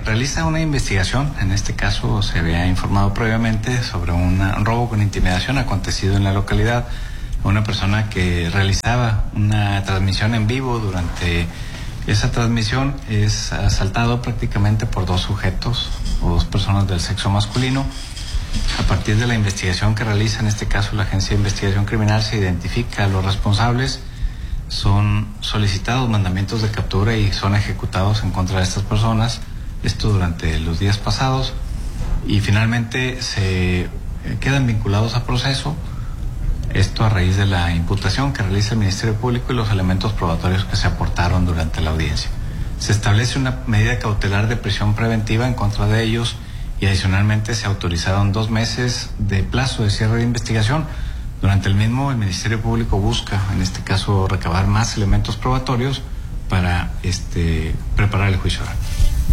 realiza una investigación. En este caso se había informado previamente sobre un robo con intimidación acontecido en la localidad. Una persona que realizaba una transmisión en vivo. Durante esa transmisión es asaltado prácticamente por dos sujetos o dos personas del sexo masculino. A partir de la investigación que realiza, en este caso la Agencia de Investigación Criminal, se identifica a los responsables, son solicitados mandamientos de captura y son ejecutados en contra de estas personas, esto durante los días pasados, y finalmente se quedan vinculados a proceso, esto a raíz de la imputación que realiza el Ministerio Público y los elementos probatorios que se aportaron durante la audiencia. Se establece una medida cautelar de prisión preventiva en contra de ellos y adicionalmente se autorizaron 2 meses de plazo de cierre de investigación. Durante el mismo, el Ministerio Público busca, en este caso, recabar más elementos probatorios para preparar el juicio oral.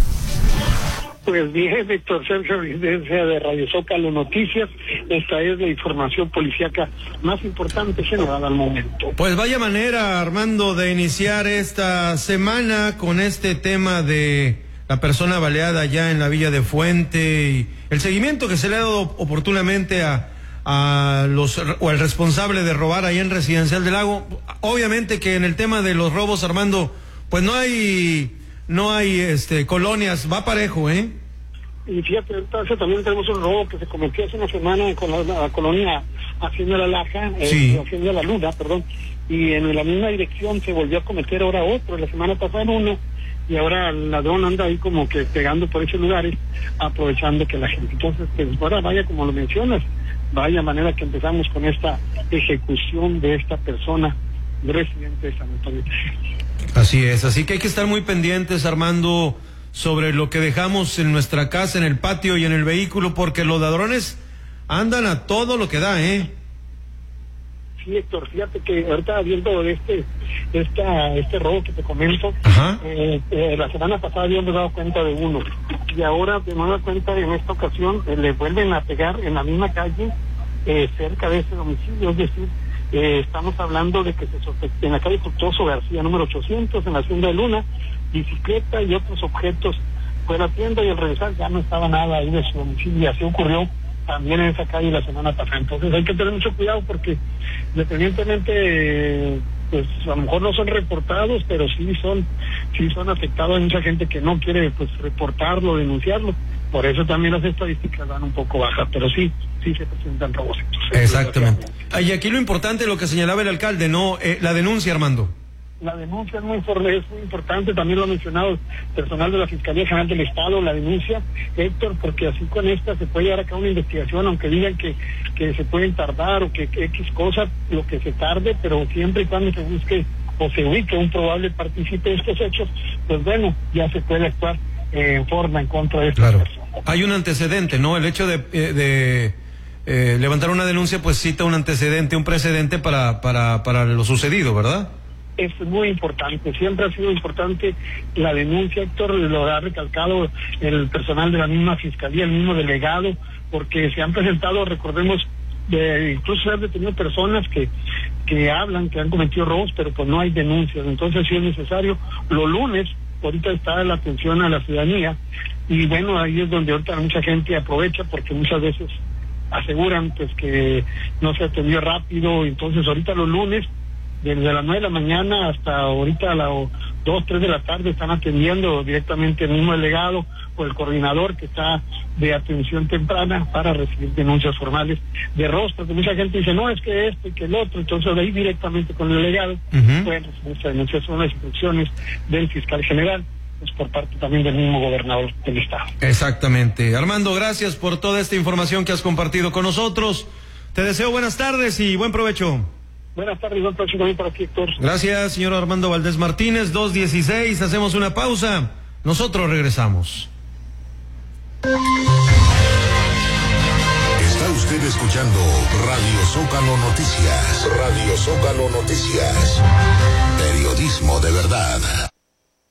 Pues bien, Víctor Sergio Residencia de Radio Zócalo Noticias, esta es la información policíaca más importante generada al momento. Pues vaya manera, Armando, de iniciar esta semana con este tema de la persona baleada allá en la Villa de Fuente y el seguimiento que se le ha dado oportunamente a los o al responsable de robar ahí en Residencial del Lago. Obviamente que en el tema de los robos, Armando, pues no hay colonias, va parejo, ¿eh? Y fíjate, entonces también tenemos un robo que se cometió hace una semana con la colonia Hacienda La Laja, sí. Hacienda La Luna, perdón, y en la misma dirección se volvió a cometer ahora otro, la semana pasada uno, y ahora el ladrón anda ahí como que pegando por esos lugares, aprovechando que la gente, entonces, pues ahora vaya como lo mencionas, vaya manera que empezamos con esta ejecución de esta persona residente de San Antonio. Así es, así que hay que estar muy pendientes, Armando, sobre lo que dejamos en nuestra casa, en el patio y en el vehículo, porque los ladrones andan a todo lo que da, ¿eh? Sí, Héctor, fíjate que ahorita viendo este robo que te comento, la semana pasada habíamos dado cuenta de uno, y ahora de nueva cuenta en esta ocasión le vuelven a pegar en la misma calle, cerca de ese domicilio, es decir, estamos hablando de que en la calle Fructuoso García, número 800, en la Hacienda de Luna, bicicleta y otros objetos fue la tienda, y al regresar ya no estaba nada ahí de su domicilio, y así ocurrió también en esa calle la semana pasada. Entonces hay que tener mucho cuidado porque independientemente, pues a lo mejor no son reportados, pero sí son afectados. Hay mucha gente que no quiere pues reportarlo, denunciarlo. Por eso también las estadísticas van un poco bajas, pero sí se presentan robos. Exactamente. Y aquí lo importante, lo que señalaba el alcalde, ¿no? La denuncia, Armando. La denuncia es muy importante, también lo ha mencionado el personal de la Fiscalía General del Estado, la denuncia, Héctor, porque así con esta se puede llevar a cabo una investigación, aunque digan que se pueden tardar o que X cosa, lo que se tarde, pero siempre y cuando se busque o se ubique un probable partícipe de estos hechos, pues bueno, ya se puede actuar en forma en contra de esta persona. Hay un antecedente, ¿no? El hecho de levantar una denuncia, pues cita un antecedente, un precedente para lo sucedido, ¿verdad? Es muy importante, siempre ha sido importante la denuncia, Héctor, lo ha recalcado el personal de la misma Fiscalía, el mismo delegado, porque se han presentado, recordemos, incluso se han detenido personas que hablan, que han cometido robos, pero pues no hay denuncias, entonces sí es necesario. Los lunes, ahorita está la atención a la ciudadanía, y bueno, ahí es donde ahorita mucha gente aprovecha, porque muchas veces aseguran pues que no se atendió rápido, entonces ahorita los lunes, desde las 9 de la mañana hasta ahorita a las 2, 3 de la tarde están atendiendo directamente el mismo delegado o el coordinador que está de atención temprana para recibir denuncias formales de robos, porque mucha gente dice, no, es que esto y que el otro, entonces de ahí directamente con el delegado pueden recibir esa denuncia, son las instrucciones del fiscal general, pues por parte también del mismo gobernador del estado. Exactamente. Armando, gracias por toda esta información que has compartido con nosotros. Te deseo buenas tardes y buen provecho. Buenas tardes, buen provecho también para ti, Héctor. Gracias, señor Armando Valdés Martínez. 2:16, hacemos una pausa. Nosotros regresamos. Está usted escuchando Radio Zócalo Noticias. Radio Zócalo Noticias. Periodismo de verdad.